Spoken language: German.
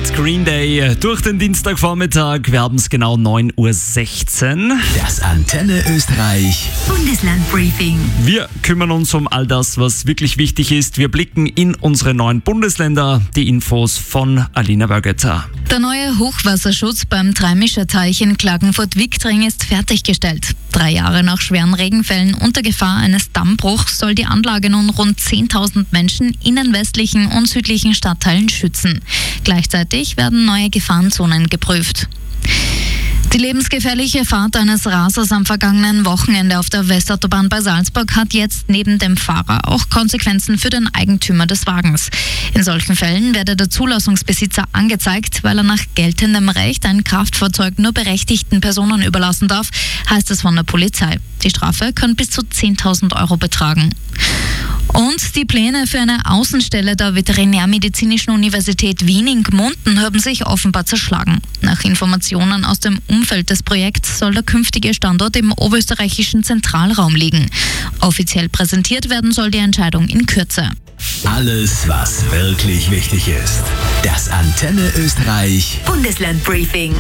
mit Green Day durch den Dienstagvormittag. Wir haben es genau 9:16 Uhr. Das Antenne Österreich Bundeslandbriefing. Wir kümmern uns um all das, was wirklich wichtig ist. Wir blicken in unsere neuen Bundesländer. Die Infos von Alina Bergetter. Der neue Hochwasserschutz beim Dreimischerteich in Klagenfurt-Wickdring ist fertiggestellt. 3 Jahre nach schweren Regenfällen unter Gefahr eines Dammbruchs soll die Anlage nun rund 10.000 Menschen in den westlichen und südlichen Stadtteilen schützen. Gleichzeitig werden neue Gefahrenzonen geprüft. Die lebensgefährliche Fahrt eines Rasers am vergangenen Wochenende auf der Westautobahn bei Salzburg hat jetzt neben dem Fahrer auch Konsequenzen für den Eigentümer des Wagens. In solchen Fällen werde der Zulassungsbesitzer angezeigt, weil er nach geltendem Recht ein Kraftfahrzeug nur berechtigten Personen überlassen darf, heißt es von der Polizei. Die Strafe kann bis zu 10.000 Euro betragen. Und die Pläne für eine Außenstelle der Veterinärmedizinischen Universität Wien in Gmunden haben sich offenbar zerschlagen. Nach Informationen aus dem Umfeld des Projekts soll der künftige Standort im oberösterreichischen Zentralraum liegen. Offiziell präsentiert werden soll die Entscheidung in Kürze. Alles, was wirklich wichtig ist. Das Antenne Österreich Bundeslandbriefing.